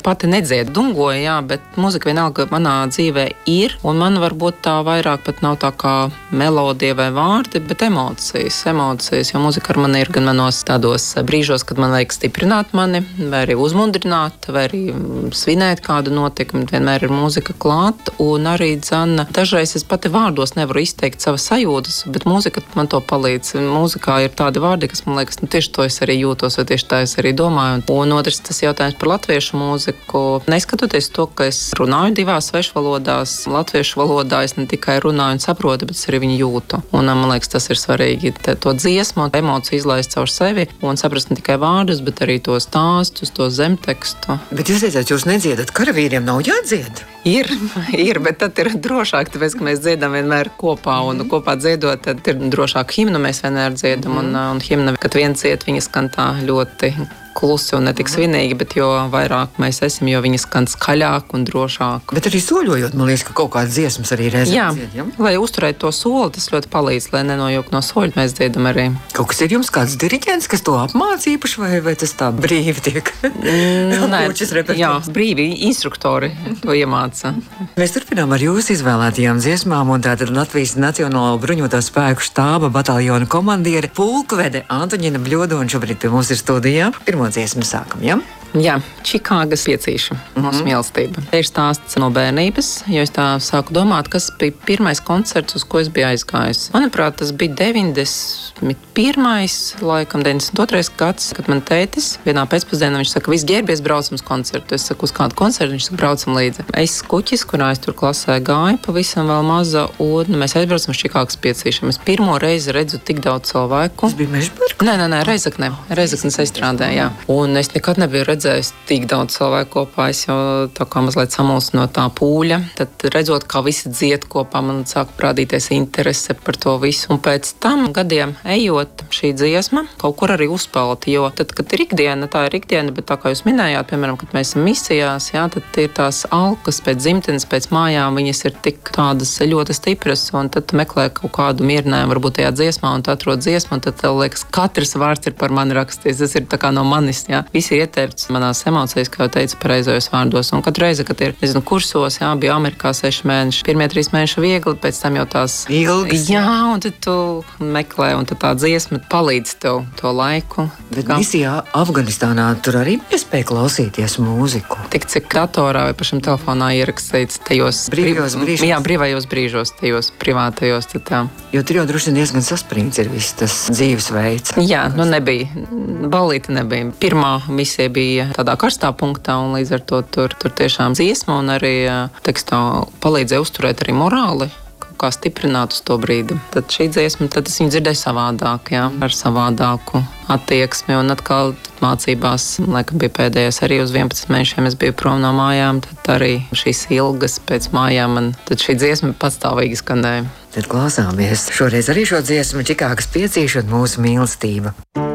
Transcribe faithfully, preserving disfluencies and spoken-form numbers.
pati nedziedu, dungoju, jā, bet mūzika vienalga manā dzīvē ir, un man varbūt tā vairāk pat nav tā kā melodija vai vārdi, bet emocijas, emocijas, jo mūzika ar mani ir gan manos tādos brīžos, kad man vajag stiprināt mani, vai arī uzmundrināt, vai arī svinēt kādu notikumu, vienmēr ir mūzika klāt, un arī dzana. Dažreiz es pati vārdos nevaru izteikt savas sajūtas, bet mūzika man to palīdz. Mūzikā ir tādi vārdi, kas man liekas, nu tieši to es arī jūtos, vai tieši tā es arī domāju. Un otrs, tas jautājums par latviešu mūziku. Neskatoties to, ka es runāju divās svešvalodās, latviešu valodā es ne tikai runāju un saprotu, bet es arī viņu jūtu. Un man liekas, tas ir svarīgi, to dziesmu, emociju izlaist caur sevi un saprast ne tikai vārdus, bet arī to stāstus, to zemtekstu. Bet jūs teicāt, jūs nedziedat, karavīriem nav jādzied? Ir, ir, bet tad ir drošāk, tāpēc, ka mēs dziedam vienmēr kopā, un mm. kopā dziedot, tad ir drošāk himnu mēs vienmēr dziedam, mm. un, un himna, kad viens dzied, viņa skan tā ļoti klusi un ne tik svinīgi, bet jo vairāk mēs esam, jo viņi skan skaļāk un drošāk. Bet arī soļojot, man liekas, ka kaut kādas dziesmas arī reizēm jā, dzied, ja? Lai uzturētu to soli, tas ļoti palīdz, lai nenojūk no soļa, mēs dziedam arī. Kaut kas ir jums kāds diriģents, kas to apmāca īpaši, vai, vai tas tā brīvi tiek? Mm, nē, jā, brīvi instruktori to iemāca. Mēs turpinām ar jūsu izvēlētajām dziesmām, un tātad Latvijas Nacionālo bruņoto spēku štāba bataljona komandiere pulkvede Antoņina Bļodona šobrīd pie mums ir studijā. Pirmo dziesmu sākam, ja? Jā, Čikāgas piecīša, mūsu mm-hmm. mīlestība. Te ir stāsts no bērnības, jo es tā sāku domāt, kas bija pirmais koncerts, uz ko es biju aizgājusi. Manuprāt, tas bija deviņdesmit pirmais, laikam deviņdesmit otrais gads, kad man tētis vienā pēcpusdienā viņš saka, viss ģērbies, braucam uz koncertu. Es saku, uz kādu koncertu, viņš saka, braucam līdzi. Es kuķis, kurā es tur klasē gāju, pavisam vēl maza, un mēs aizbraucam uz Čikāgas piecīšanu. Es pirmo reizi redzu tik daudz cilvēku. Tas bija Mežburgā? Nē, nē, nē, Reizekne. Reizeknes aizstrādē, jā. Un es nekad nebiju redzējis tik daudz cilvēku kopā. Es jau tā kā mazliet samulsu no tā pūļa. Tad redzot, kā visi dzied kopā, man sāk parādīties interese par to visu. Un pēc tam gadiem ejot šī dziesma kaut kur arī uzpelta, jo tad, kad ir ikdiena, tā ir ikdiena, bet tā kā jūs minējāt, piemēram, kad mēs esam misijās, jā, tad ir tās alkas pēc dzimtenes, pēc mājām, viņas ir tik tādas ļoti stipras, un tad tu meklē kaut kādu mierinājumu, varbūt tajā dziesmā, un tu atrod dziesmu, un tad tev liekas, katrs vārds ir par mani rakstīts, tas ir tā kā no manis, jā. Visi ir ietērts manās emocijas, kā jau teicu, pareizajos vārdos, un katru reizi, kad ir, nezinu, kursos, jā, bija Amerikā seši mēneši, pirmie trīs mēneši viegli, pēc tam jau tās ilgas. Jā, un tad tu meklē, un tad tā dziesma palīdz tev to laiku. Bet misijā Afganistānā tur arī iespēja klausīties mūziku. Tik cik datorā vai pašam telefonā ierakstīts tajos brīvajos brīžos. Jā, brīvajos brīžos, tajos privātajos. Tad tā. Jo tur jau droši vien diezgan saspringts ir viss tas dzīvesveids. Jā, nu nebija. Balīta nebija. Pirmā misija bija tādā karstā punktā, un līdz ar to tur, tur tiešām dziesma un arī tekstā palīdzēja uzturēt arī morāli. Kā stiprināt uz to brīdi. Tad šī dziesma, tad es viņu dzirdēju savādāk, jā, ar savādāku attieksmi, un atkal mācībās, laikam bija pēdējais arī uz vienpadsmit mēnešiem, es biju prom no mājām, tad arī šīs ilgas pēc mājām, un tad šī dziesma pastāvīgi skanēja. Tad klausāmies šoreiz arī šo dziesmu Čikāgas piecīša un mūsu mīlestība.